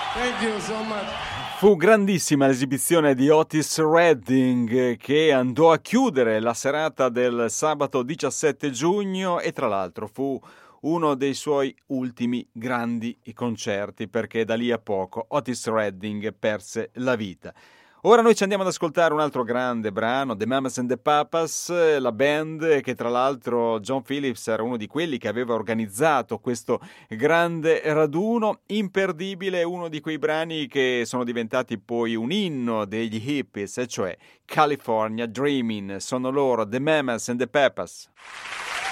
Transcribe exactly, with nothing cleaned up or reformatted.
Thank you so much. Fu grandissima l'esibizione di Otis Redding, che andò a chiudere la serata del sabato diciassette giugno e tra l'altro fu uno dei suoi ultimi grandi concerti, perché da lì a poco Otis Redding perse la vita. Ora noi ci andiamo ad ascoltare un altro grande brano, The Mamas and the Papas, la band che tra l'altro John Phillips era uno di quelli che aveva organizzato questo grande raduno, imperdibile, uno di quei brani che sono diventati poi un inno degli hippies, e cioè California Dreaming. Sono loro, The Mamas and the Papas.